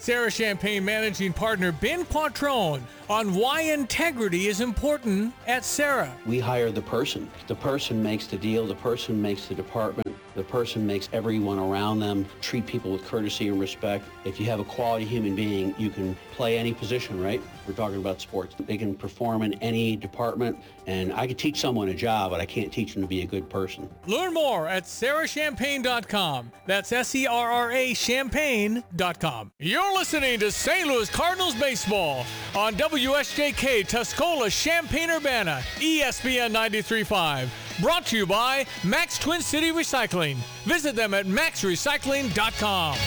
Sarah Champagne Managing Partner Ben Quattrone on why integrity is important at Sarah. We hire the person. The person makes the deal. The person makes the department. The person makes everyone around them treat people with courtesy and respect. If you have a quality human being, you can play any position, right? We're talking about sports. They can perform in any department, and I could teach someone a job, but I can't teach them to be a good person. Learn more at sarahchampagne.com. That's SERRA champagne.com. You're listening to St. Louis Cardinals baseball on WSJK Tuscola Champaign-Urbana, ESPN 93.5. Brought to you by Max Twin City Recycling. Visit them at maxrecycling.com.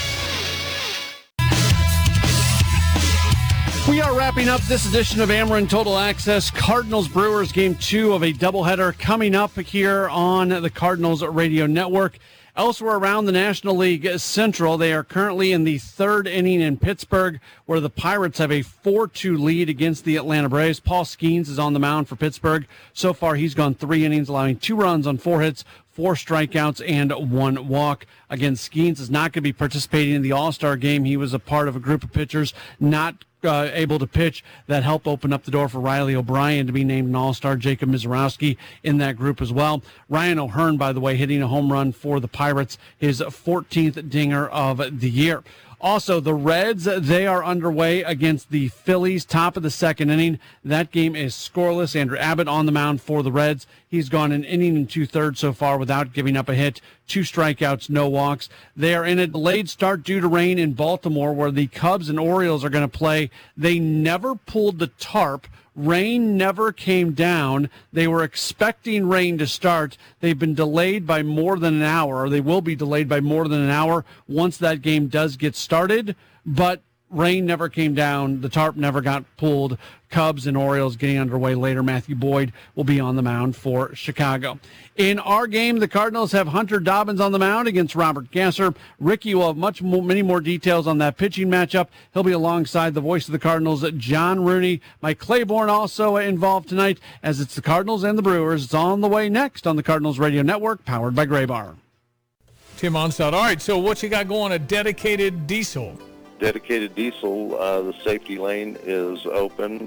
We are wrapping up this edition of Ameren Total Access. Cardinals-Brewers Game 2 of a doubleheader coming up here on the Cardinals Radio Network. Elsewhere around the National League Central, they are currently in the third inning in Pittsburgh, where the Pirates have a 4-2 lead against the Atlanta Braves. Paul Skeens is on the mound for Pittsburgh. So far, he's gone 3 innings, allowing 2 runs on 4 hits, 4 strikeouts, and 1 walk. Again, Skeens is not going to be participating in the All-Star game. He was a part of a group of pitchers not able to pitch that helped open up the door for Riley O'Brien to be named an All-Star. Jacob Mizorowski in that group as well. Ryan O'Hearn, by the way, hitting a home run for the Pirates, his 14th dinger of the year. Also, the Reds, they are underway against the Phillies, top of the second inning. That game is scoreless. Andrew Abbott on the mound for the Reds. He's gone an inning and 2/3 so far without giving up a hit. 2 strikeouts, no walks. They are in a delayed start due to rain in Baltimore, where the Cubs and Orioles are going to play. They never pulled the tarp. Rain never came down. They were expecting rain to start. They've been delayed by more than an hour, or they will be delayed by more than an hour once that game does get started. But rain never came down. The tarp never got pulled. Cubs and Orioles getting underway later. Matthew Boyd will be on the mound for Chicago. In our game, the Cardinals have Hunter Dobbins on the mound against Robert Gasser. Ricky will have many more details on that pitching matchup. He'll be alongside the voice of the Cardinals, John Rooney. Mike Claiborne also involved tonight, as it's the Cardinals and the Brewers. It's on the way next on the Cardinals Radio Network, powered by Graybar. Tim Onstad. All right, so what you got going? A dedicated diesel. Dedicated diesel, the safety lane is open,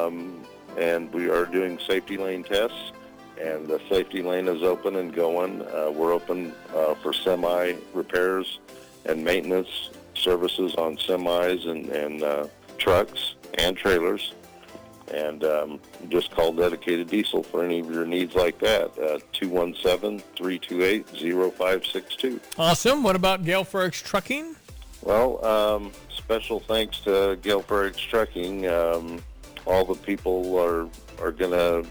and we are doing safety lane tests, and the safety lane is open and going. We're open for semi repairs and maintenance services on semis and trucks and trailers, and just call Dedicated Diesel for any of your needs like that, 217-328-0562. Awesome. What about Gale Ferrix Trucking? Well, special thanks to Gale Ferrix Trucking. All the people are going to,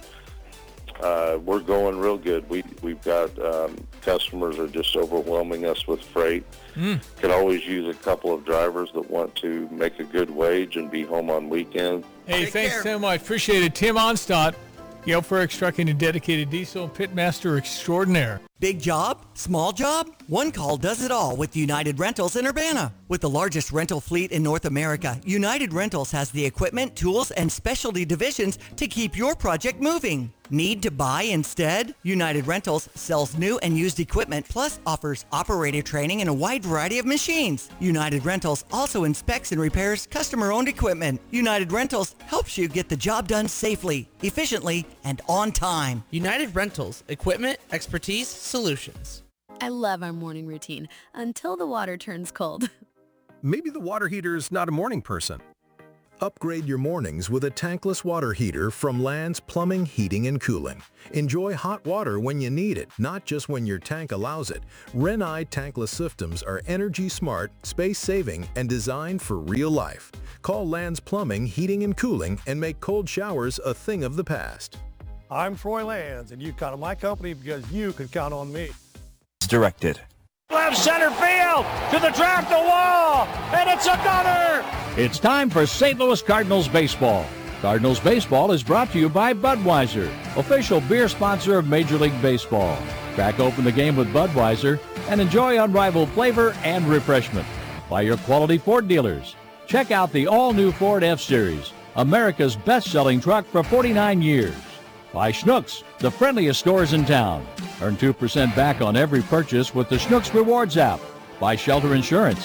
we're going real good. We've got customers are just overwhelming us with freight. Could always use a couple of drivers that want to make a good wage and be home on weekends. Hey, thanks so much. Appreciate it. Tim Onstad, Gale Ferrix Trucking and Dedicated Diesel, Pitmaster Extraordinaire. Big job? Small job? One call does it all with United Rentals in Urbana. With the largest rental fleet in North America, United Rentals has the equipment, tools, and specialty divisions to keep your project moving. Need to buy instead? United Rentals sells new and used equipment, plus offers operator training and a wide variety of machines. United Rentals also inspects and repairs customer-owned equipment. United Rentals helps you get the job done safely, efficiently, and on time. United Rentals, equipment, expertise, solutions. I love our morning routine until the water turns cold. Maybe the water heater's not a morning person. Upgrade your mornings with a tankless water heater from Land's Plumbing, Heating, and Cooling. Enjoy hot water when you need it, not just when your tank allows it. Renai tankless systems are energy smart, space-saving, and designed for real life. Call Land's Plumbing, Heating, and Cooling and make cold showers a thing of the past. I'm Troy Lands, and you count on my company because you can count on me. Directed. Left center field to the track, the wall, and it's another! It's time for St. Louis Cardinals baseball. Cardinals baseball is brought to you by Budweiser, official beer sponsor of Major League Baseball. Crack open the game with Budweiser and enjoy unrivaled flavor and refreshment. By your quality Ford dealers. Check out the all-new Ford F-Series, America's best-selling truck for 49 years. By Schnucks, the friendliest stores in town. Earn 2% back on every purchase with the Schnucks Rewards app. By Shelter Insurance.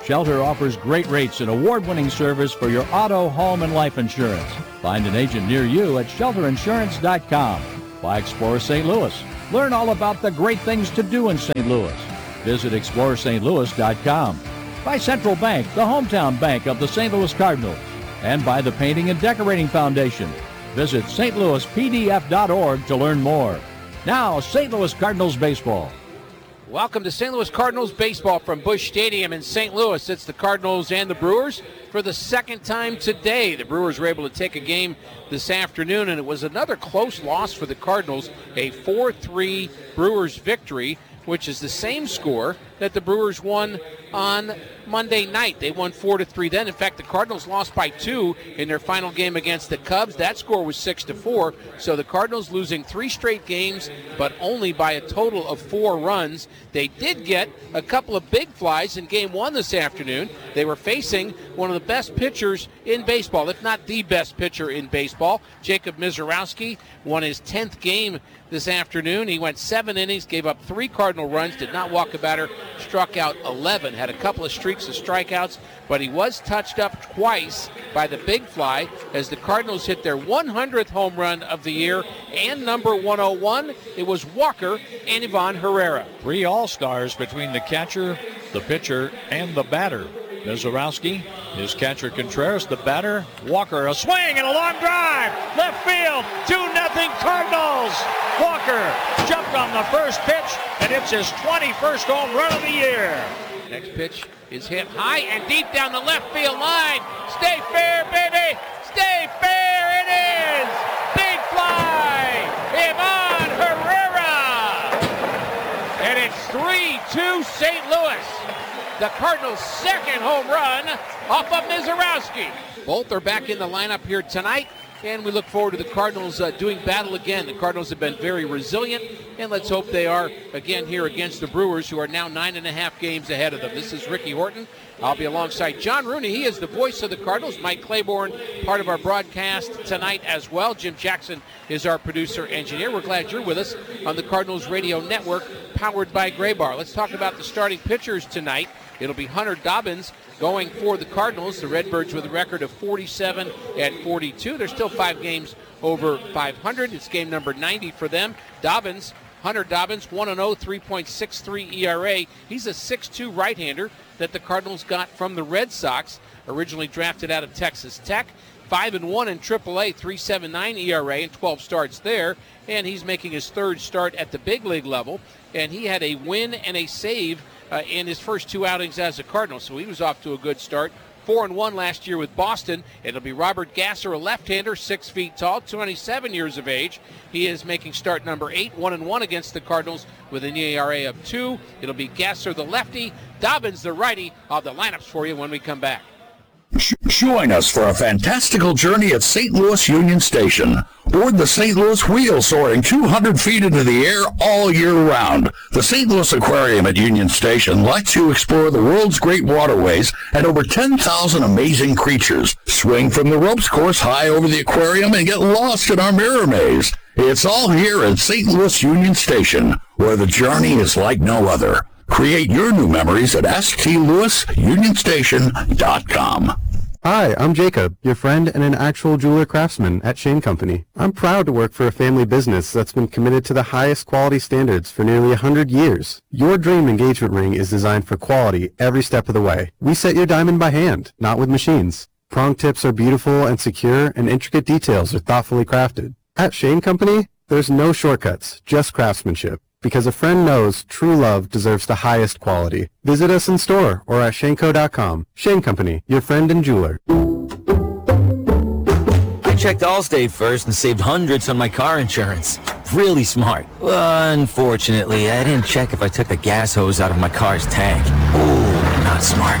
Shelter offers great rates and award-winning service for your auto, home, and life insurance. Find an agent near you at shelterinsurance.com. By Explorer St. Louis. Learn all about the great things to do in St. Louis. Visit explorerstlouis.com. By Central Bank, the hometown bank of the St. Louis Cardinals. And by the Painting and Decorating Foundation. Visit stlouispdf.org to learn more. Now, St. Louis Cardinals baseball. Welcome to St. Louis Cardinals baseball from Busch Stadium in St. Louis. It's the Cardinals and the Brewers for the second time today. The Brewers were able to take a game this afternoon, and it was another close loss for the Cardinals, a 4-3 Brewers victory, which is the same score that the Brewers won on Monday night. They won 4-3 then. In fact, the Cardinals lost by 2 in their final game against the Cubs. That score was 6-4. So the Cardinals losing 3 straight games, but only by a total of 4 runs. They did get a couple of big flies in game 1 this afternoon. They were facing one of the best pitchers in baseball, if not the best pitcher in baseball. Jacob Misiorowski won his 10th game this afternoon. He went 7 innings, gave up 3 Cardinal runs, did not walk a batter, struck out 11, had a couple of streaks of strikeouts, but he was touched up twice by the big fly as the Cardinals hit their 100th home run of the year and number 101. It was Walker and Ivan Herrera. 3 all-stars between the catcher, the pitcher, and the batter. Misiorowski, his catcher Contreras, the batter, Walker, a swing and a long drive, left field, 2-0 Cardinals. Walker jumped on the first pitch, and it's his 21st home run of the year. Next pitch is hit high and deep down the left field line. Stay fair, baby, stay fair, it is. Big fly, Ivan Herrera. And it's 3-2 St. Louis. The Cardinals' second home run off of Misiorowski. Both are back in the lineup here tonight, and we look forward to the Cardinals doing battle again. The Cardinals have been very resilient, and let's hope they are again here against the Brewers, who are now 9.5 games ahead of them. This is Ricky Horton. I'll be alongside John Rooney. He is the voice of the Cardinals. Mike Claiborne, part of our broadcast tonight as well. Jim Jackson is our producer-engineer. We're glad you're with us on the Cardinals Radio Network, powered by Graybar. Let's talk about the starting pitchers tonight. It'll be Hunter Dobbins going for the Cardinals. The Redbirds with a record of 47-42. They're still 5 games over 500. It's game number 90 for them. Hunter Dobbins, 1-0, 3.63 ERA. He's a 6'2 right-hander that the Cardinals got from the Red Sox, originally drafted out of Texas Tech. 5-1 in AAA, 3.79 ERA and 12 starts there. And he's making his 3rd start at the big league level. And he had a win and a save in his first 2 outings as a Cardinal, so he was off to a good start. 4-1 last year with Boston. It'll be Robert Gasser, a left-hander, 6 feet tall, 27 years of age. He is making start number 8, 1-1 against the Cardinals with an ERA of 2. It'll be Gasser, the lefty, Dobbins, the righty. I'll have the lineups for you when we come back. Join us for a fantastical journey at St. Louis Union Station. Board the St. Louis Wheel, soaring 200 feet into the air all year round. The St. Louis Aquarium at Union Station lets you explore the world's great waterways and over 10,000 amazing creatures. Swing from the ropes course high over the aquarium and get lost in our mirror maze. It's all here at St. Louis Union Station, where the journey is like no other. Create your new memories at stlouisunionstation.com. Hi, I'm Jacob, your friend and an actual jeweler craftsman at Shane Company. I'm proud to work for a family business that's been committed to the highest quality standards for nearly 100 years. Your dream engagement ring is designed for quality every step of the way. We set your diamond by hand, not with machines. Prong tips are beautiful and secure, and intricate details are thoughtfully crafted. At Shane Company, there's no shortcuts, just craftsmanship. Because a friend knows true love deserves the highest quality. Visit us in store or at shaneco.com. Shane Company, your friend and jeweler. I checked Allstate first and saved hundreds on my car insurance. Really smart. Unfortunately, I didn't check if I took the gas hose out of my car's tank. Ooh, not smart.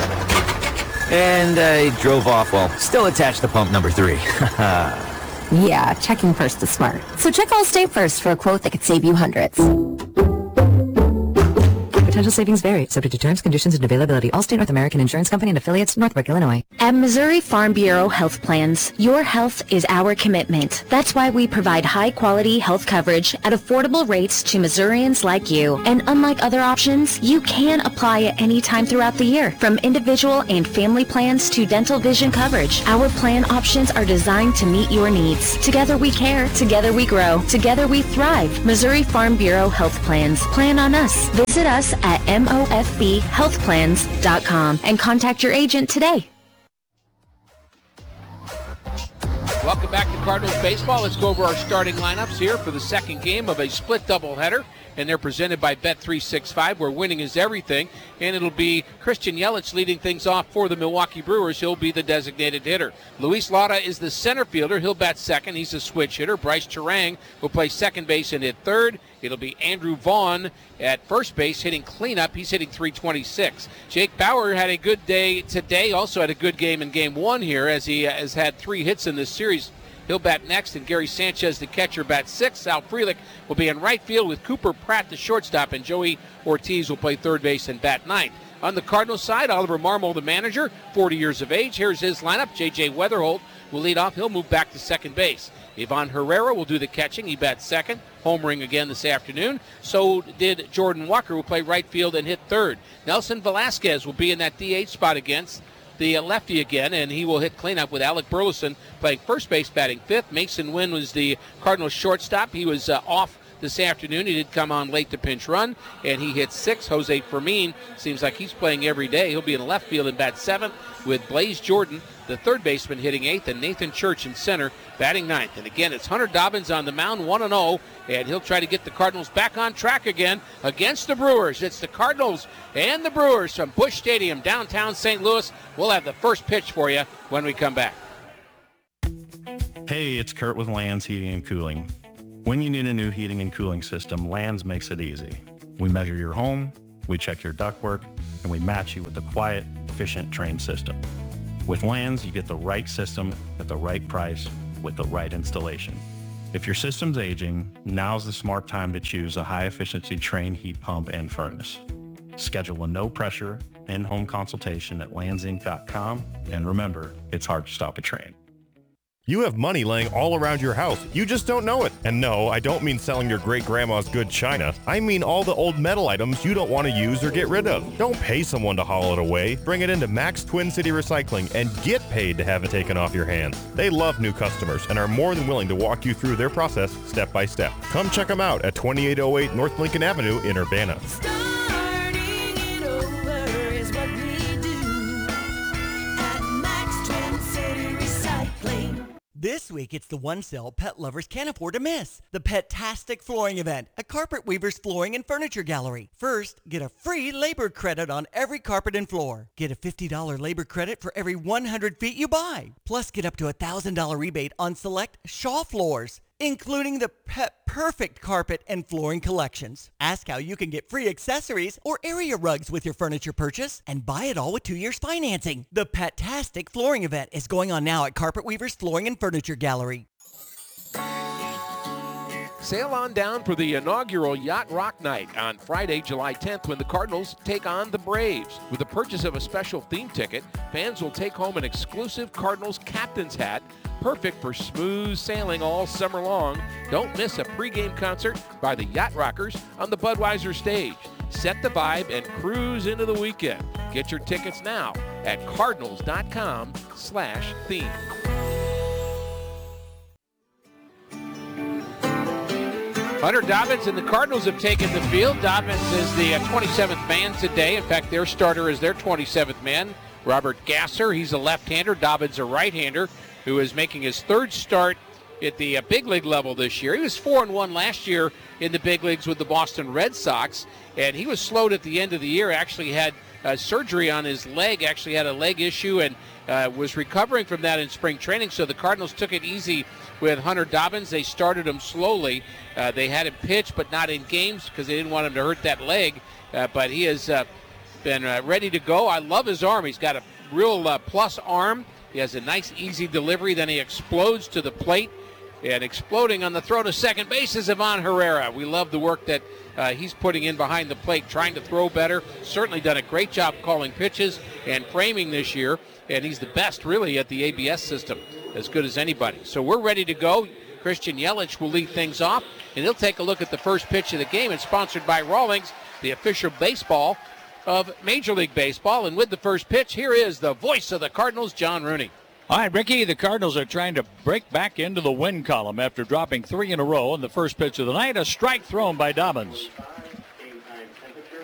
And I drove off while still attached to pump number 3. Yeah, checking first is smart. So check Allstate first for a quote that could save you hundreds. Potential savings vary, subject to terms, conditions, and availability. Allstate North American Insurance Company and affiliates, Northbrook, Illinois. At Missouri Farm Bureau Health Plans, your health is our commitment. That's why we provide high-quality health coverage at affordable rates to Missourians like you. And unlike other options, you can apply at any time throughout the year. From individual and family plans to dental vision coverage, our plan options are designed to meet your needs. Together we care, together we grow, together we thrive. Missouri Farm Bureau Health Plans. Plan on us. Visit us at mofbhealthplans.com and contact your agent today. Welcome back to Cardinals baseball. Let's go over our starting lineups here for the second game of a split doubleheader, and they're presented by Bet365, where winning is everything. And it'll be Christian Yelich leading things off for the Milwaukee Brewers. He'll be the designated hitter. Luis Lara is the center fielder. He'll bat second. He's a switch hitter. Bryce Turang will play second base and hit third. It'll be Andrew Vaughn at first base hitting cleanup. He's hitting .326. Jake Bauer had a good day today. Also had a good game in Game 1 here, as he has had 3 hits in this series. He'll bat next, and Gary Sanchez, the catcher, bats 6th. Sal Frelick will be in right field with Cooper Pratt, the shortstop, and Joey Ortiz will play third base and bat 9th. On the Cardinals side, Oliver Marmol, the manager, 40 years of age. Here's his lineup. J.J. Weatherholt will lead off. He'll move back to second base. Ivan Herrera will do the catching. He bats second, homering again this afternoon. So did Jordan Walker, who will play right field and hit third. Nelson Velasquez will be in that DH spot against the lefty again, and he will hit cleanup with Alec Burleson playing first base, batting 5th. Mason Wynn was the Cardinals shortstop. He was off this afternoon. He did come on late to pinch run, and he hit 6th. Jose Fermin seems like he's playing every day. He'll be in left field and bat 7th, with Blaze Jordan, the third baseman, hitting 8th, and Nathan Church in center, batting 9th. And again, it's Hunter Dobbins on the mound, 1-0, and he'll try to get the Cardinals back on track again against the Brewers. It's the Cardinals and the Brewers from Busch Stadium, downtown St. Louis. We'll have the first pitch for you when we come back. Hey, it's Kurt with Lands Heating and Cooling. When you need a new heating and cooling system, Lands makes it easy. We measure your home, we check your ductwork, and we match you with a quiet, efficient, trained system. With Lands, you get the right system at the right price with the right installation. If your system's aging, now's the smart time to choose a high-efficiency trained heat pump and furnace. Schedule a no-pressure, in-home consultation at landsinc.com, and remember, it's hard to stop a train. You have money laying all around your house. You just don't know it. And no, I don't mean selling your great-grandma's good china. I mean all the old metal items you don't want to use or get rid of. Don't pay someone to haul it away. Bring it into Max Twin City Recycling and get paid to have it taken off your hands. They love new customers and are more than willing to walk you through their process step by step. Come check them out at 2808 North Lincoln Avenue in Urbana. This week, it's the one sale pet lovers can't afford to miss. The Pet-tastic Flooring Event at Carpet Weaver's Flooring and Furniture Gallery. First, get a free labor credit on every carpet and floor. Get a $50 labor credit for every 100 feet you buy. Plus, get up to a $1,000 rebate on select Shaw floors, including the Pet Perfect carpet and flooring collections. Ask how you can get free accessories or area rugs with your furniture purchase and buy it all with 2 years financing. The Pet-tastic Flooring Event is going on now at Carpet Weaver's Flooring and Furniture Gallery. Sail on down for the inaugural Yacht Rock Night on Friday, July 10th, when the Cardinals take on the Braves. With the purchase of a special theme ticket, fans will take home an exclusive Cardinals captain's hat, perfect for smooth sailing all summer long. Don't miss a pregame concert by the Yacht Rockers on the Budweiser stage. Set the vibe and cruise into the weekend. Get your tickets now at cardinals.com/theme. Hunter Dobbins and the Cardinals have taken the field. Dobbins is the 27th man today. In fact, their starter is their 27th man, Robert Gasser. He's a left-hander. Dobbins a right-hander who is making his third start at the big league level this year. He was 4-1 last year in the big leagues with the Boston Red Sox, and he was slowed at the end of the year. Actually had surgery on his leg, actually had a leg issue, and was recovering from that in spring training. So the Cardinals took it easy with Hunter Dobbins. They started him slowly. They had him pitch, but not in games because they didn't want him to hurt that leg. But he has been ready to go. I love his arm. He's got a real plus arm. He has a nice, easy delivery. Then he explodes to the plate. And exploding on the throw to second base is Ivan Herrera. We love the work that He's putting in behind the plate, trying to throw better. Certainly done a great job calling pitches and framing this year. And he's the best, really, at the ABS system, as good as anybody. So we're ready to go. Christian Yelich will lead things off, and he'll take a look at the first pitch of the game. It's sponsored by Rawlings, the official baseball of Major League Baseball. And with the first pitch, here is the voice of the Cardinals, John Rooney. All right, Ricky, the Cardinals are trying to break back into the win column after dropping 3 in a row. In the first pitch of the night, a strike thrown by Dobbins.